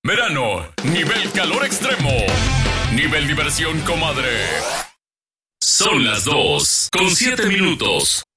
Verano, nivel calor extremo. Nivel diversión, comadre. Son las 2:07.